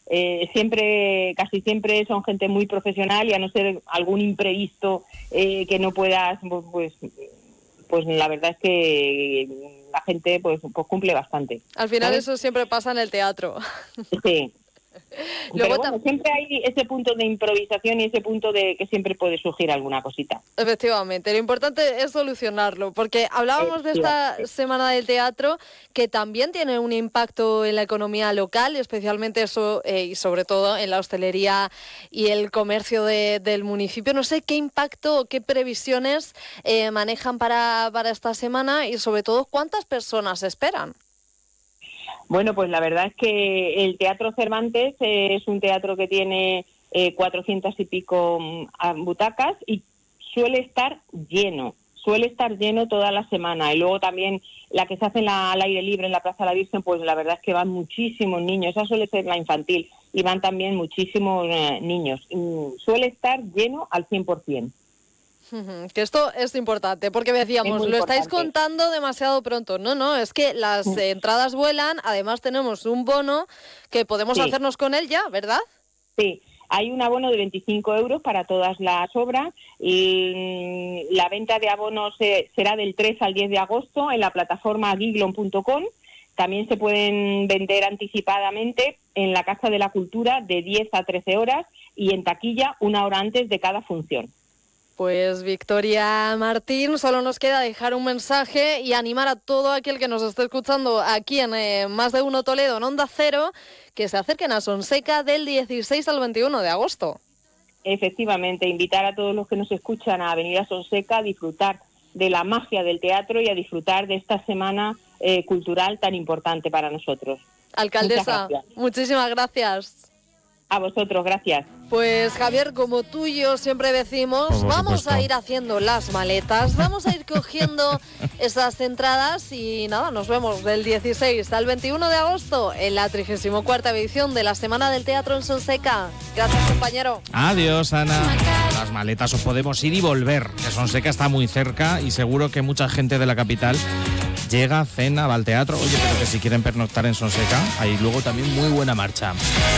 casi siempre son gente muy profesional, y a no ser algún imprevisto que no puedas, pues la verdad es que la gente pues cumple bastante. Al final, ¿sabes? eso siempre pasa en el teatro. Sí. Luego, pero bueno, siempre hay ese punto de improvisación y ese punto de que siempre puede surgir alguna cosita. Efectivamente, lo importante es solucionarlo, porque hablábamos de esta Semana del Teatro, que también tiene un impacto en la economía local, especialmente eso, y sobre todo en la hostelería y el comercio del municipio. No sé qué impacto o qué previsiones manejan para esta semana, y sobre todo, ¿cuántas personas esperan? Bueno, pues la verdad es que el Teatro Cervantes es un teatro que tiene 400 y pico butacas, y suele estar lleno toda la semana. Y luego también la que se hace al aire libre en la Plaza de la Virgen, pues la verdad es que van muchísimos niños. Esa suele ser la infantil, y van también muchísimos niños. Suele estar lleno al 100%. Que esto es importante, porque decíamos, lo estáis contando demasiado pronto. No, es que las entradas vuelan. Además, tenemos un bono que podemos hacernos con él ya, ¿verdad? Sí, hay un abono de 25 euros para todas las obras, y la venta de abonos será del 3 al 10 de agosto en la plataforma giglon.com. También se pueden vender anticipadamente en la Casa de la Cultura de 10 a 13 horas y en taquilla 1 hora antes de cada función. Pues Victoria Martín, solo nos queda dejar un mensaje y animar a todo aquel que nos esté escuchando aquí en Más de Uno Toledo, en Onda Cero, que se acerquen a Sonseca del 16 al 21 de agosto. Efectivamente, invitar a todos los que nos escuchan a venir a Sonseca a disfrutar de la magia del teatro y a disfrutar de esta semana cultural tan importante para nosotros. Alcaldesa, muchísimas gracias. A vosotros, gracias. Pues Javier, como tú y yo siempre decimos, vamos a ir haciendo las maletas, vamos a ir cogiendo esas entradas y nada, nos vemos del 16 al 21 de agosto en la 34ª edición de la Semana del Teatro en Sonseca. Gracias, compañero. Adiós, Ana. Las maletas os podemos ir y volver, que Sonseca está muy cerca y seguro que mucha gente de la capital llega, cena, va al teatro. Oye, pero que si quieren pernoctar en Sonseca, hay luego también muy buena marcha.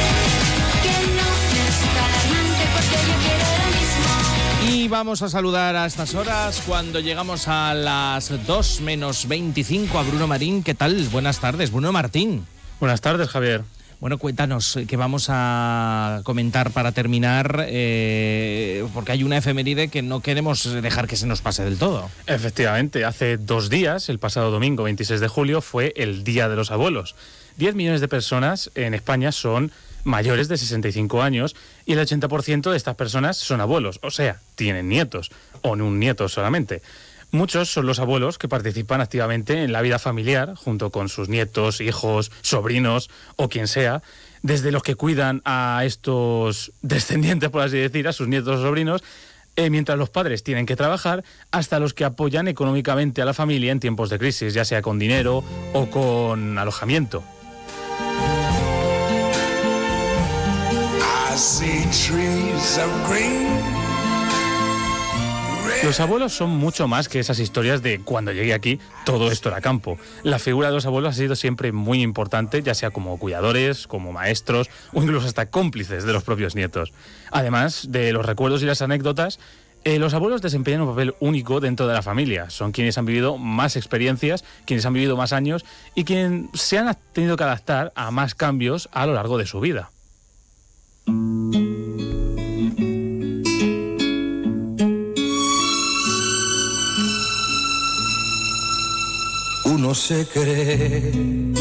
Y vamos a saludar a estas horas, cuando llegamos a las 2 menos 25, a Bruno Marín. ¿Qué tal? Buenas tardes, Bruno Martín. Buenas tardes, Javier. Bueno, cuéntanos, que vamos a comentar para terminar, porque hay una efeméride que no queremos dejar que se nos pase del todo. Efectivamente, hace 2 días, el pasado domingo 26 de julio, fue el Día de los Abuelos. 10 millones de personas en España son mayores de 65 años y el 80% de estas personas son abuelos, o sea, tienen nietos, o no un nieto solamente. Muchos son los abuelos que participan activamente en la vida familiar, junto con sus nietos, hijos, sobrinos o quien sea, desde los que cuidan a estos descendientes, por así decir, a sus nietos o sobrinos, mientras los padres tienen que trabajar, hasta los que apoyan económicamente a la familia en tiempos de crisis, ya sea con dinero o con alojamiento. Los abuelos son mucho más que esas historias de cuando llegué aquí todo esto era campo. La figura de los abuelos ha sido siempre muy importante, ya sea como cuidadores, como maestros o incluso hasta cómplices de los propios nietos. Además de los recuerdos y las anécdotas, los abuelos desempeñan un papel único dentro de la familia. Son quienes han vivido más experiencias, quienes han vivido más años y quienes se han tenido que adaptar a más cambios a lo largo de su vida. Uno se cree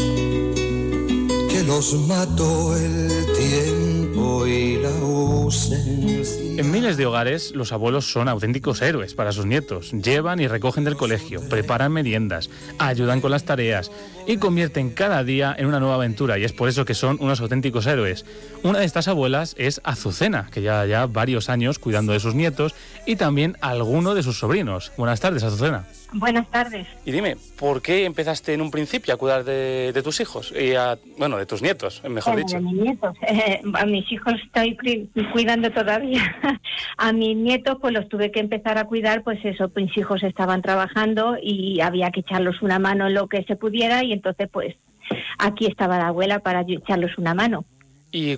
que los mató el tiempo y la ausencia. En miles de hogares, los abuelos son auténticos héroes para sus nietos. Llevan y recogen del colegio, preparan meriendas, ayudan con las tareas y convierten cada día en una nueva aventura, y es por eso que son unos auténticos héroes. Una de estas abuelas es Azucena, que lleva ya varios años cuidando de sus nietos y también alguno de sus sobrinos. Buenas tardes, Azucena. Buenas tardes. Y dime, ¿por qué empezaste en un principio a cuidar de tus hijos? Y de tus nietos, mejor dicho. De mis nietos. A mis hijos estoy cuidando todavía. A mis nietos pues los tuve que empezar a cuidar, pues eso, mis hijos estaban trabajando y había que echarlos una mano en lo que se pudiera, y entonces pues aquí estaba la abuela para echarlos una mano.